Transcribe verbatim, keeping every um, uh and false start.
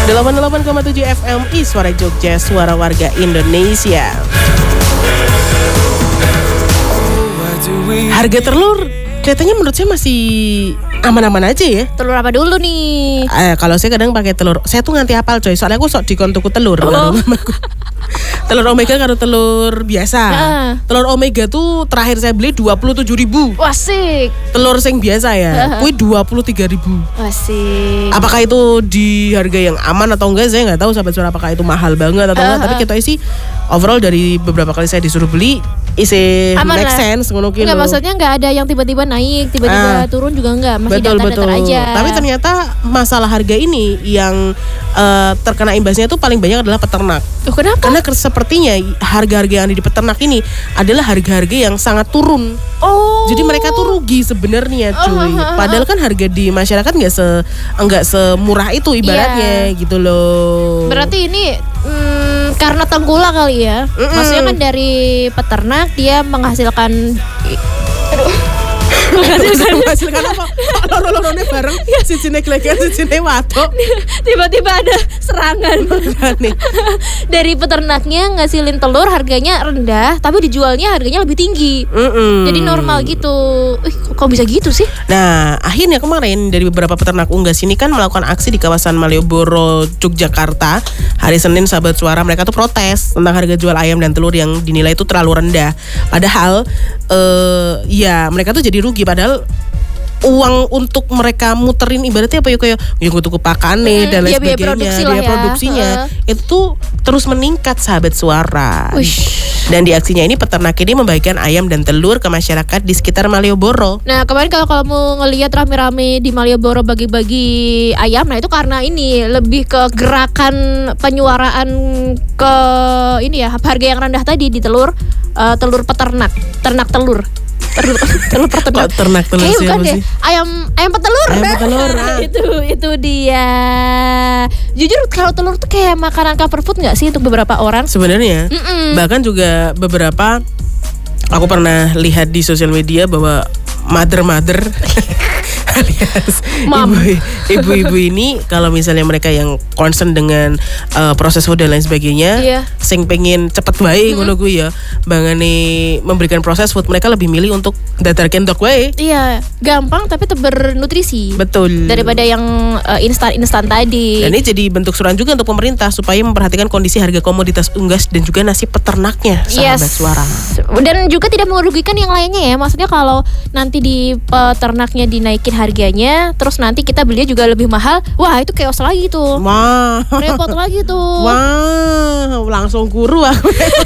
delapan puluh delapan koma tujuh F M I Suara Jogja, suara warga Indonesia. Harga telur kelihatannya menurut saya masih aman-aman aja ya. Telur apa dulu nih? Eh, kalau saya kadang pakai telur, saya tuh nganti hafal coy. Soalnya aku sok dikon tuku telur. Oh. Telur omega karo telur biasa. Uh. Telur omega tuh terakhir saya beli dua puluh tujuh ribu. Wasik. Telur sing biasa ya, Uh. kuwi dua puluh tiga ribu. Wasik. Apakah itu di harga yang aman atau enggak saya nggak tahu sahabat suara, apakah itu mahal banget atau enggak. Uh. Tapi kita sih overall dari beberapa kali saya disuruh beli isi Aman make lah. sense ngono ki. Enggak, maksudnya enggak ada yang tiba-tiba naik, tiba-tiba Ah. turun juga enggak, masih Betul, datar-datar betul. aja. Tapi ternyata masalah harga ini yang uh, terkena imbasnya itu paling banyak adalah peternak. Oh, kenapa? Karena sepertinya harga-harga yang ada di peternak ini adalah harga-harga yang sangat turun. Oh. Jadi mereka tuh rugi sebenarnya cuy. Oh, oh, oh, oh. Padahal kan harga di masyarakat nggak se enggak semurah itu ibaratnya Iya. gitu loh. Berarti ini mm, karena tengkulak kali ya. Mm-mm. Maksudnya kan dari peternak dia menghasilkan menghasilkan menghasilkan apa? Loro-lorone bareng si cine kleker si cine watok. tiba-tiba ada serangan. Makanya. Dari peternaknya ngasilin telur harganya rendah, tapi dijualnya harganya lebih tinggi. Mm-mm. Jadi normal gitu. Ih, kok bisa gitu sih? Nah, akhirnya kemarin dari beberapa peternak unggas ini kan melakukan aksi di kawasan Malioboro, Yogyakarta. Hari Senin sahabat suara, mereka tuh protes tentang harga jual ayam dan telur yang dinilai itu terlalu rendah. Padahal eh, ya mereka tuh jadi rugi, padahal uang untuk mereka muterin ibaratnya apa ya kayak yang tuku pakane Hmm, dan lain ya, biaya sebagainya, produksi lah biaya ya. produksinya Uh. itu tuh terus meningkat sahabat suara. Wish. Dan di aksinya ini peternak ini membagikan ayam dan telur ke masyarakat di sekitar Malioboro. Nah kemarin kalau kamu ngelihat rame-rame di Malioboro bagi-bagi ayam, nah itu karena ini lebih ke gerakan penyuaraan ke ini ya harga yang rendah tadi di telur, uh, telur peternak, ternak telur. Telur, telur peternak. Kok ternak telur Kayaknya sih bukan apa deh. sih? Ayam ayam petelur. Ayam petelur, ah. itu itu dia. Jujur kalau telur tuh kayak makanan comfort food nggak sih untuk beberapa orang? Sebenarnya Mm-mm. bahkan juga beberapa aku pernah lihat di sosial media bahwa mother-mother alias Mom. ibu- ibu-ibu ini kalau misalnya mereka yang concern dengan uh, proses food dan lain sebagainya, Iya. sing pengen cepet wae ngono kuwi ya, bangane memberikan proses food, mereka lebih milih untuk datarkan dok wae. Iya, gampang tapi bernutrisi. Betul. Daripada yang uh, instan-instan tadi. Dan ini jadi bentuk suran juga untuk pemerintah supaya memperhatikan kondisi harga komoditas unggas dan juga nasib peternaknya, sahabat Yes. suara. Dan juga tidak merugikan yang lainnya ya. Maksudnya kalau nanti di peternaknya dinaikin harganya, terus nanti kita belinya juga lebih mahal, wah itu chaos lagi tuh. Wah. Repot lagi tuh. Wah, langsung guru aku.